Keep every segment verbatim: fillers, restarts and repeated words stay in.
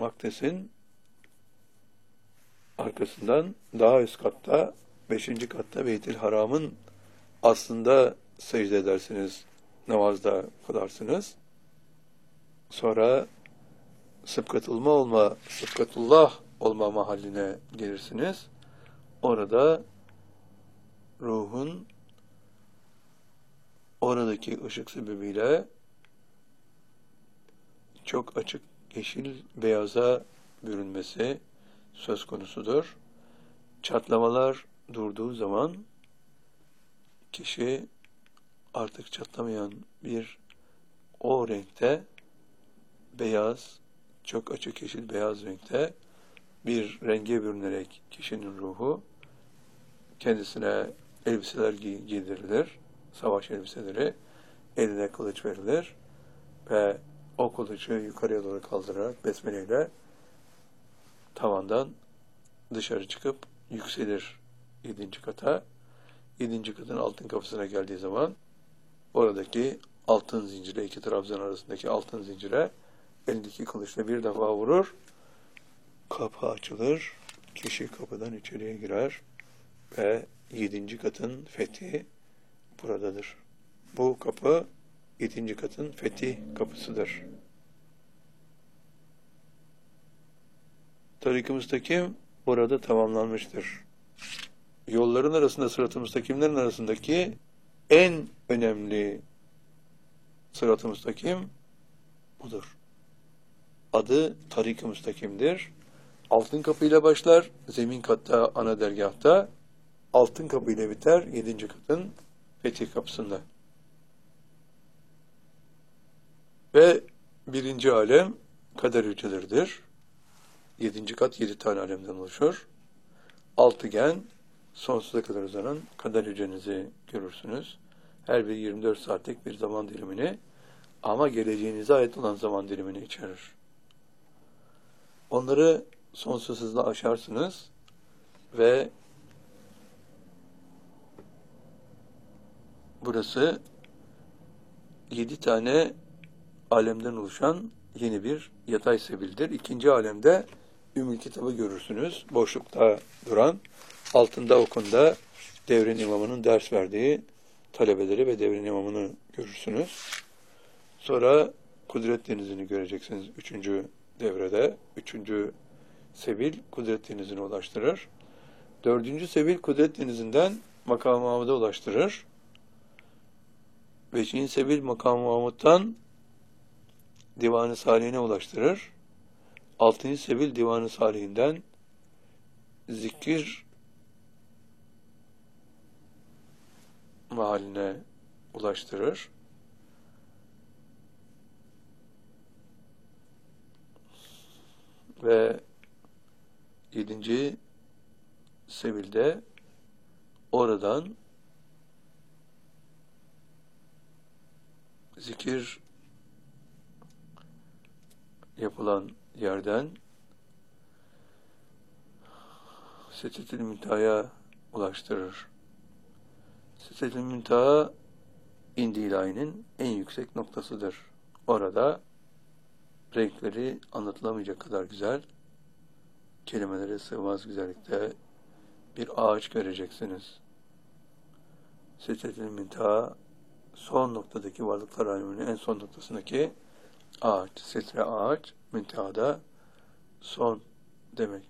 Makdes'in arkasından daha üst katta, beşinci katta Beyt-i Haram'ın aslında secde edersiniz, namazda kılarsınız. Sonra sıbkatullah olma, sıbkatullah olma mahalline gelirsiniz. Orada ruhun oradaki ışık sebebiyle çok açık yeşil beyaza bürünmesi söz konusudur. Çatlamalar durduğu zaman kişi artık çatlamayan bir o renkte beyaz, çok açık yeşil beyaz renkte bir renge bürünerek kişinin ruhu kendisine elbiseler giy giydirilir, savaş elbiseleri, eline kılıç verilir ve o kılıcı yukarıya doğru kaldırarak besmeleyle tavandan dışarı çıkıp yükselir yedinci kata. Yedinci katın altın kapısına geldiği zaman oradaki altın zincire, iki trabzan arasındaki altın zincire elindeki kılıçla bir defa vurur. Kapı açılır. Kişi kapıdan içeriye girer ve yedinci katın fethi buradadır. Bu kapı yedinci katın fetih kapısıdır. Tarik-ı müstakim burada tamamlanmıştır. Yolların arasında, sırat-ı müstakimlerin arasındaki en önemli sırat-ı müstakim budur. Adı Tarik-ı müstakimdir. Altın kapıyla başlar, zemin katta, ana dergahta, altın kapıyla biter, yedinci katın fetih kapısında. Ve birinci alem kader hücreleridir. Yedinci kat yedi tane alemden oluşur. Altıgen, sonsuza kadar uzanan kader hücrenizi görürsünüz. Her bir yirmi dört saatlik bir zaman dilimini ama geleceğinize ait olan zaman dilimini içerir. Onları sonsuz hızla aşarsınız ve burası yedi tane alemden oluşan yeni bir yatay sebildir. İkinci alemde Ümmül Kitab'ı görürsünüz. Boşlukta duran, altında okunda devrin imamının ders verdiği talebeleri ve devrin imamını görürsünüz. Sonra Kudret Denizi'ni göreceksiniz üçüncü devrede. Üçüncü sebil Kudret Denizi'ne ulaştırır. Dördüncü sebil Kudret Denizi'nden Makam-ı Mahmud'a ulaştırır. Beşinci sebil Makam-ı Mahmud'dan Divan-ı Salihine ulaştırır. Altıncı sebil Divan-ı Salih'inden zikir mahalline ulaştırır. Ve yedinci sebilde oradan zikir yapılan yerden Sidretül Münteha'ya ulaştırır. Sidretül Münteha İndi İlahi'nin en yüksek noktasıdır. Orada renkleri anlatılamayacak kadar güzel, kelimelere sığmaz güzellikte bir ağaç göreceksiniz. Sidretül Münteha son noktadaki varlıklar aleminin en son noktasındaki ağaç. Sitre ağaç, müntehada son demek.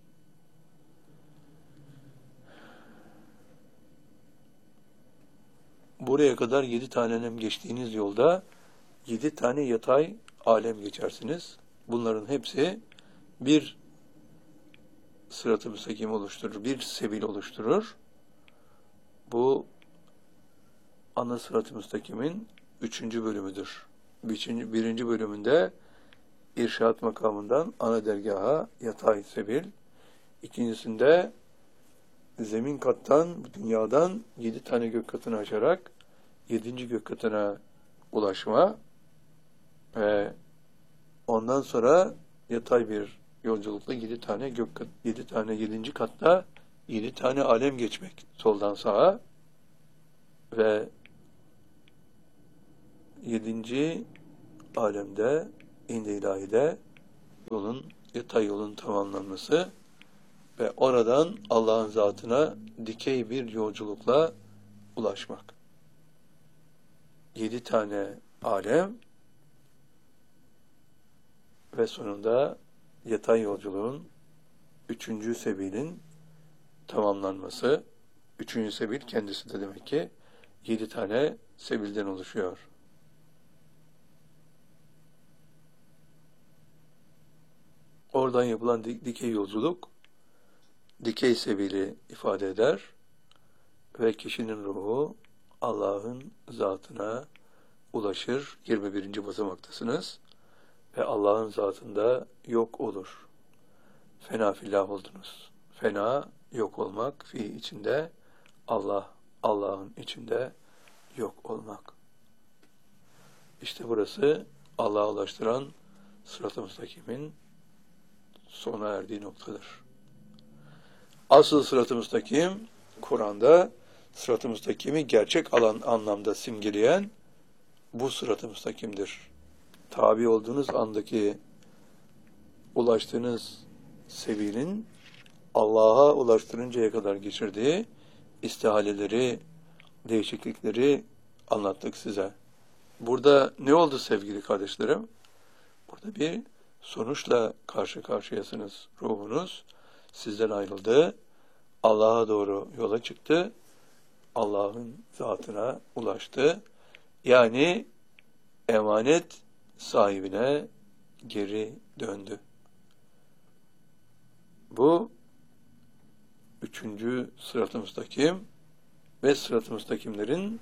Buraya kadar yedi tane alem geçtiğiniz yolda yedi tane yatay alem geçersiniz. Bunların hepsi bir sırat-ı müstakim oluşturur, bir sebil oluşturur. Bu ana sırat-ı müstakimin üçüncü bölümüdür. Birinci, birinci bölümünde irşat makamından ana dergaha yatay sebil. İkincisinde zemin kattan, dünyadan yedi tane gök katını aşarak yedinci gök katına ulaşma ve ondan sonra yatay bir yolculukla yedi tane gök kat, yedi tane yedinci katta yedi tane alem geçmek soldan sağa ve yedinci alemde İndi İlahi'de yolun yatay yolun tamamlanması ve oradan Allah'ın zatına dikey bir yolculukla ulaşmak. Yedi tane alem ve sonunda yatay yolculuğun üçüncü sebilin tamamlanması. Üçüncü sebil kendisi de demek ki yedi tane sebilden oluşuyor. Oradan yapılan dik dikey yolculuk dikey sebili ifade eder ve kişinin ruhu Allah'ın zatına ulaşır. yirmi birinci basamaktasınız ve Allah'ın zatında yok olur. Fena fillah oldunuz. Fena yok olmak, fi içinde Allah, Allah'ın içinde yok olmak. İşte burası Allah'a ulaştıran sırat-ı müstakimin sona erdiği noktadır. Asıl sırat-ı müstakim, Kur'an'da sırat-ı müstakimi gerçek alan anlamda simgeleyen bu sırat-ı müstakimdir. Tabi olduğunuz andaki ulaştığınız sebilin Allah'a ulaştırıncaya kadar geçirdiği istihaleleri, değişiklikleri anlattık size. Burada ne oldu sevgili kardeşlerim? Burada bir sonuçla karşı karşıyasınız. Ruhunuz sizden ayrıldı, Allah'a doğru yola çıktı, Allah'ın zatına ulaştı. Yani emanet sahibine geri döndü. Bu üçüncü sırat-ı müstakim ve sırat-ı müstakimlerin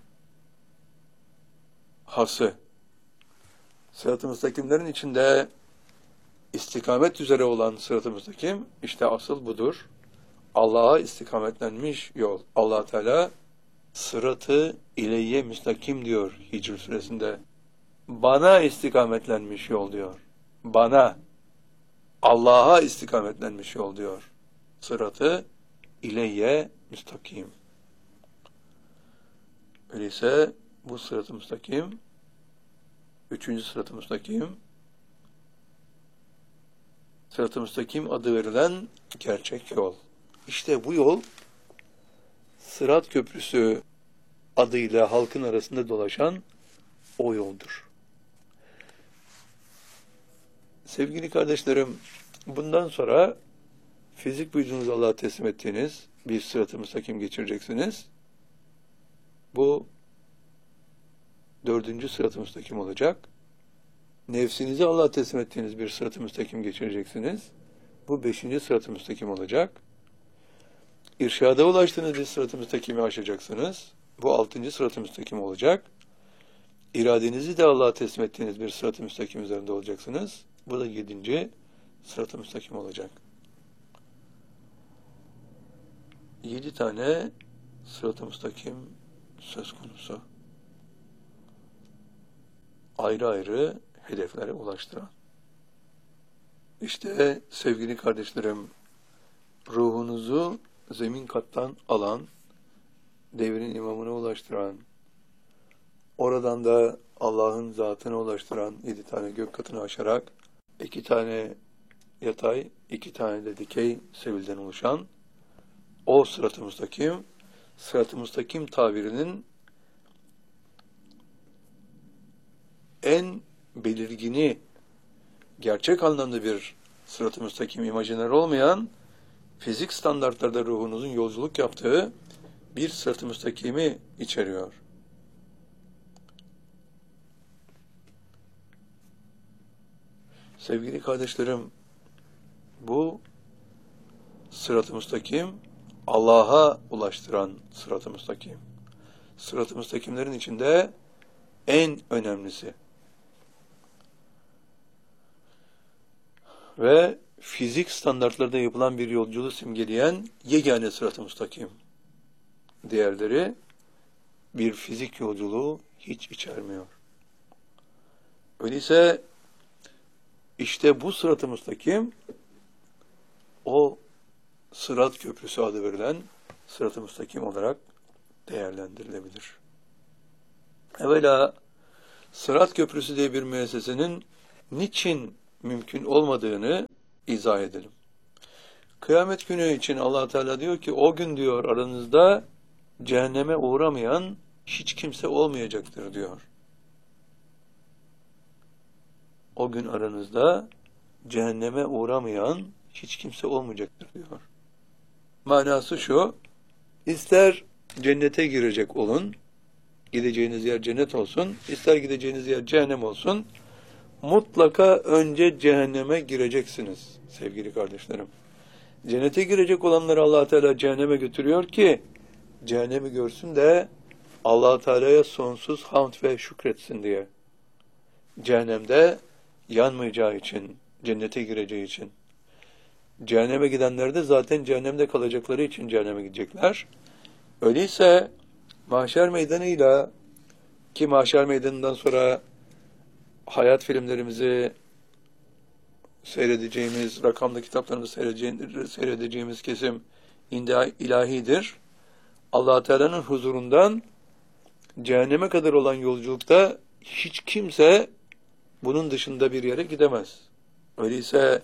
hası. Sırat-ı müstakimlerin içinde istikamet üzere olan sırat-ı müstakim işte asıl budur. Allah'a istikametlenmiş yol. Allah Teala sıratı ileyye müstakim diyor Hicr suresinde. Bana istikametlenmiş yol diyor. Bana, Allah'a istikametlenmiş yol diyor. Sıratı ileyye müstakim. Öyleyse bu sırat-ı müstakim, üçüncü sırat-ı müstakim, sırat-ı müstakim adı verilen gerçek yol. İşte bu yol, Sırat Köprüsü adıyla halkın arasında dolaşan o yoldur. Sevgili kardeşlerim, bundan sonra fizik vücudunuzu Allah'a teslim ettiğiniz bir sırat-ı müstakim geçireceksiniz. Bu dördüncü sırat-ı müstakim olacak. Nefsinizi Allah'a teslim ettiğiniz bir sırat-ı müstakim geçireceksiniz. Bu beşinci sırat-ı müstakim olacak. İrşada ulaştığınız bir sırat-ı müstakimi aşacaksınız. Bu altıncı sırat-ı müstakim olacak. İradenizi de Allah'a teslim ettiğiniz bir sırat-ı müstakim üzerinde olacaksınız. Bu da yedinci sırat-ı müstakim olacak. Yedi tane sırat-ı müstakim söz konusu. Ayrı ayrı hedeflere ulaştıran. İşte sevgili kardeşlerim, ruhunuzu zemin kattan alan, devrin imamına ulaştıran, oradan da Allah'ın zatına ulaştıran yedi tane gök katını aşarak, iki tane yatay, iki tane de dikey sebilden oluşan o sırat-ı müstakim, sırat-ı müstakim tabirinin en belirgini, gerçek anlamda bir sırat-ı müstakim imajiner olmayan, fizik standartlarda ruhunuzun yolculuk yaptığı bir sırat-ı müstakimi içeriyor. Sevgili kardeşlerim, bu sırat-ı müstakim Allah'a ulaştıran sırat-ı müstakim. Sırat-ı müstakimlerin içinde en önemlisi. Ve fizik standartlarda yapılan bir yolculuğu simgeleyen yegane sırat-ı müstakim. Diğerleri bir fizik yolculuğu hiç içermiyor. Öyleyse işte bu sırat-ı müstakim o Sırat Köprüsü adı verilen sırat-ı müstakim olarak değerlendirilebilir. Evvela Sırat Köprüsü diye bir müessesenin niçin mümkün olmadığını izah edelim. Kıyamet günü için Allah Teala diyor ki o gün diyor aranızda cehenneme uğramayan hiç kimse olmayacaktır diyor. O gün aranızda cehenneme uğramayan hiç kimse olmayacaktır diyor. Manası şu, ister cennete girecek olun, gideceğiniz yer cennet olsun, ister gideceğiniz yer cehennem olsun, mutlaka önce cehenneme gireceksiniz sevgili kardeşlerim. Cennete girecek olanları Allah Teala cehenneme götürüyor ki cehennemi görsün de Allah Teala'ya sonsuz hamd ve şükretsin diye. Cehennemde yanmayacağı için, cennete gireceği için. Cehenneme gidenler de zaten cehennemde kalacakları için cehenneme gidecekler. Öyleyse mahşer meydanıyla, ki mahşer meydanından sonra hayat filmlerimizi seyredeceğimiz, rakamlı kitaplarımızı seyredeceğimiz, seyredeceğimiz kesim ilahidir. Allah Teala'nın huzurundan cehenneme kadar olan yolculukta hiç kimse bunun dışında bir yere gidemez. Öyleyse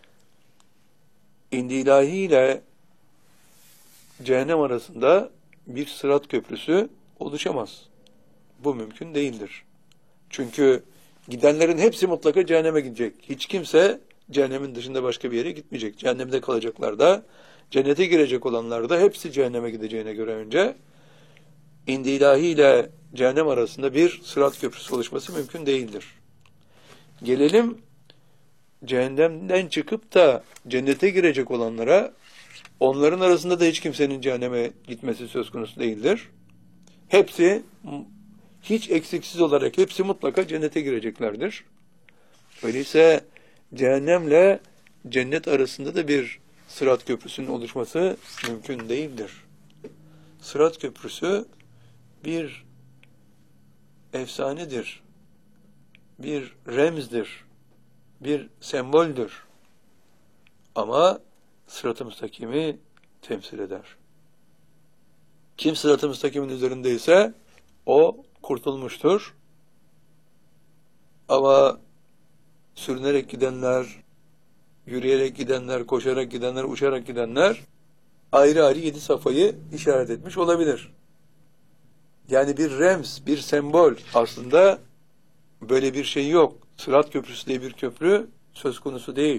indi ilahi ile cehennem arasında bir sırat köprüsü oluşamaz. Bu mümkün değildir. Çünkü gidenlerin hepsi mutlaka cehenneme gidecek. Hiç kimse cehennemin dışında başka bir yere gitmeyecek. Cehennemde kalacaklar da, cennete girecek olanlar da hepsi cehenneme gideceğine göre önce indi ilahi ile cehennem arasında bir sırat köprüsü oluşması mümkün değildir. Gelelim cehennemden çıkıp da cennete girecek olanlara, onların arasında da hiç kimsenin cehenneme gitmesi söz konusu değildir. Hepsi hiç eksiksiz olarak hepsi mutlaka cennete gireceklerdir. Öyleyse cehennemle cennet arasında da bir sırat köprüsünün oluşması mümkün değildir. Sırat köprüsü bir efsanedir, bir remzdir, bir semboldür. Ama sırat-ı müstakimi temsil eder. Kim sırat-ı müstakimin üzerindeyse o kurtulmuştur. Ama sürünerek gidenler, yürüyerek gidenler, koşarak gidenler, uçarak gidenler ayrı ayrı yedi safhayı işaret etmiş olabilir. Yani bir remz, bir sembol. Aslında böyle bir şey yok. Sırat köprüsü diye bir köprü söz konusu değil.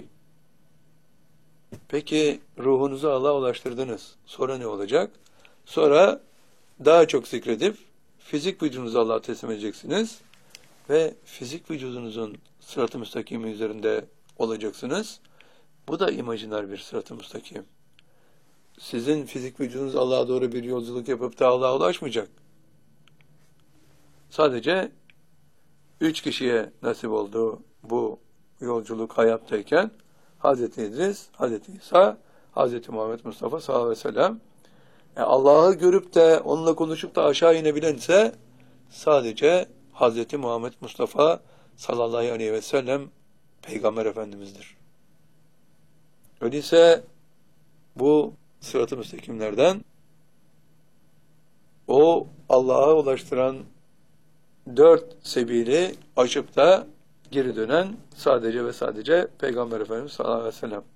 Peki ruhunuzu Allah'a ulaştırdınız. Sonra ne olacak? Sonra daha çok zikredip fizik vücudunuzu Allah'a teslim edeceksiniz ve fizik vücudunuzun sırat-ı müstakimi üzerinde olacaksınız. Bu da imajiner bir sırat-ı müstakim. Sizin fizik vücudunuz Allah'a doğru bir yolculuk yapıp da Allah'a ulaşmayacak. Sadece üç kişiye nasip oldu bu yolculuk hayattayken Hazreti İdris, Hazreti İsa, Hazreti Muhammed Mustafa sallallahu aleyhi ve sellem. Yani Allah'ı görüp de onunla konuşup da aşağı inebilen ise sadece Hazreti Muhammed Mustafa sallallahu aleyhi ve sellem Peygamber Efendimiz'dir. Öyleyse bu sırat-ı müstakimlerden o Allah'a ulaştıran dört sebili aşıp da geri dönen sadece ve sadece Peygamber Efendimiz sallallahu aleyhi ve sellem.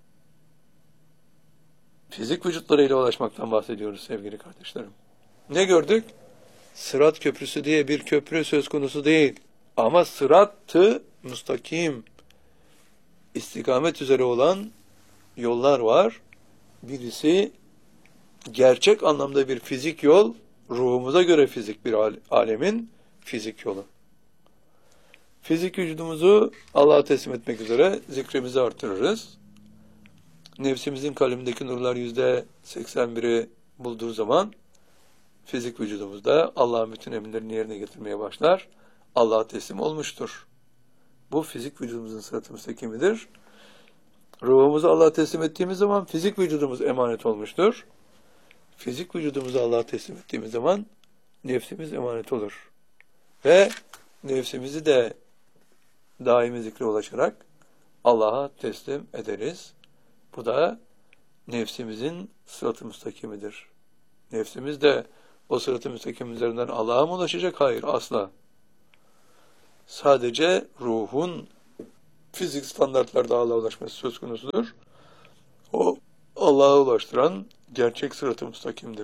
Fizik vücutlarıyla ulaşmaktan bahsediyoruz sevgili kardeşlerim. Ne gördük? Sırat köprüsü diye bir köprü söz konusu değil. Ama sırat-ı müstakim, istikamet üzere olan yollar var. Birisi gerçek anlamda bir fizik yol, ruhumuza göre fizik bir alemin fizik yolu. Fizik vücudumuzu Allah'a teslim etmek üzere zikrimizi artırırız. Nefsimizin kalbindeki nurlar yüzde seksen biri bulduğu zaman fizik vücudumuzda Allah'ın bütün emirlerini yerine getirmeye başlar. Allah'a teslim olmuştur. Bu fizik vücudumuzun sırat-ı müstakimidir. Ruhumuzu Allah'a teslim ettiğimiz zaman fizik vücudumuz emanet olmuştur. Fizik vücudumuzu Allah'a teslim ettiğimiz zaman nefsimiz emanet olur. Ve nefsimizi de daimi zikre ulaşarak Allah'a teslim ederiz. Bu da nefsimizin sırat-ı müstakimidir. Nefsimiz de o sırat-ı müstakim üzerinden Allah'a mı ulaşacak? Hayır, asla. Sadece ruhun fizik standartlarda Allah'a ulaşması söz konusudur. O Allah'a ulaştıran gerçek sırat-ı müstakimdir.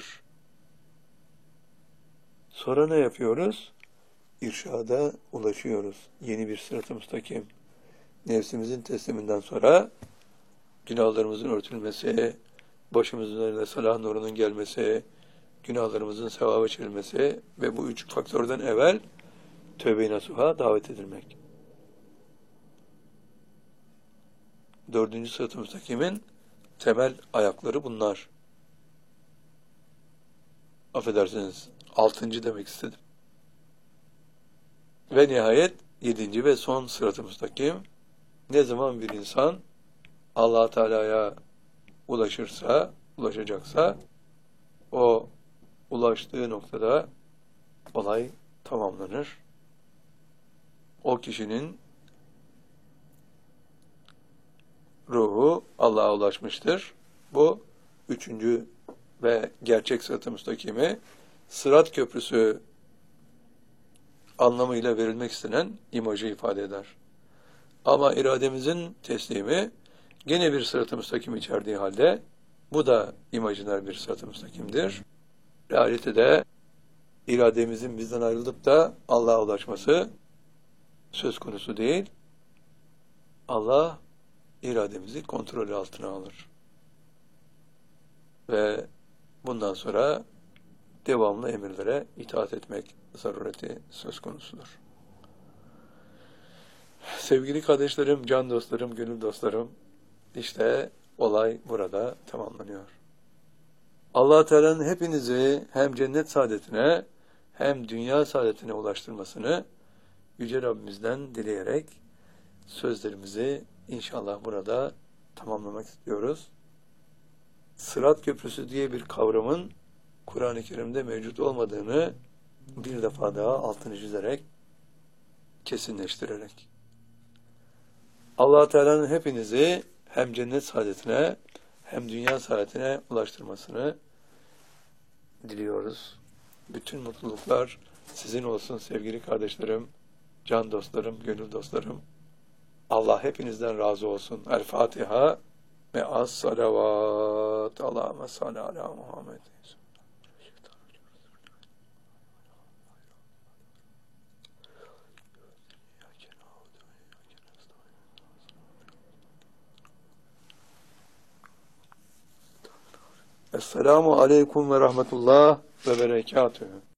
Sonra ne yapıyoruz? İrşada ulaşıyoruz. Yeni bir sırat-ı müstakim. Nefsimizin tesliminden sonra günahlarımızın örtülmesi, başımızın üzerine salah nurunun gelmesi, günahlarımızın sevaba çevrilmesi ve bu üç faktörden evvel tövbe-i nasuha davet edilmek. Dördüncü sırat-ı müstakimin temel ayakları bunlar. Affedersiniz, altıncı demek istedim. Ve nihayet yedinci ve son sırat-ı müstakim, ne zaman bir insan Allah Teala'ya ulaşırsa, ulaşacaksa, o ulaştığı noktada olay tamamlanır. O kişinin ruhu Allah'a ulaşmıştır. Bu üçüncü ve gerçek sırat-ı müstakimi, Sırat Köprüsü anlamıyla verilmek istenen imajı ifade eder. Ama irademizin teslimi gene bir sırat-ı müstakim içerdiği halde bu da imajiner bir sırat-ı müstakimdir. Realitede irademizin bizden ayrılıp da Allah'a ulaşması söz konusu değil. Allah irademizi kontrolü altına alır. Ve bundan sonra devamlı emirlere itaat etmek zarureti söz konusudur. Sevgili kardeşlerim, can dostlarım, gönül dostlarım, işte olay burada tamamlanıyor. Allah Teala'nın hepinizi hem cennet saadetine hem dünya saadetine ulaştırmasını Yüce Rabbimizden dileyerek sözlerimizi inşallah burada tamamlamak istiyoruz. Sırat Köprüsü diye bir kavramın Kur'an-ı Kerim'de mevcut olmadığını bir defa daha altını çizerek, kesinleştirerek. Allah Teala'nın hepinizi hem cennet saadetine hem dünya saadetine ulaştırmasını diliyoruz. Bütün mutluluklar sizin olsun sevgili kardeşlerim, can dostlarım, gönül dostlarım. Allah hepinizden razı olsun. El Fatiha ve as salavat. Allahümme salli ala Muhammed. Esselamu aleyküm ve rahmetullah ve berekatühü.